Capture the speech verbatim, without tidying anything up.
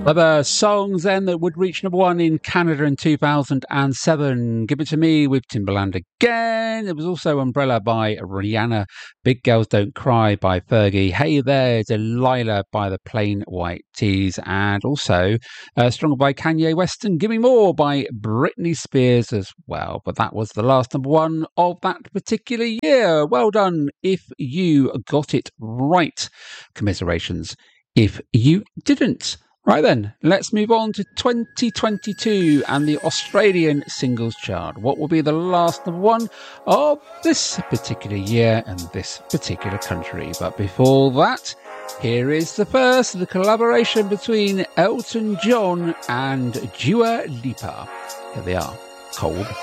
Other songs then that would reach number one in Canada in two thousand seven. Give It To Me with Timbaland again. There was also Umbrella by Rihanna. Big Girls Don't Cry by Fergie. Hey There, Delilah by the Plain White Tees. And also uh, Stronger by Kanye West and Gimme More by Britney Spears as well. But that was the last number one of that particular year. Well done if you got it right. Commiserations if you didn't. Right then, let's move on to twenty twenty-two and the Australian singles chart. What will be the last number one of this particular year and this particular country? But before that, here is the first, the collaboration between Elton John and Dua Lipa. Here they are, Cold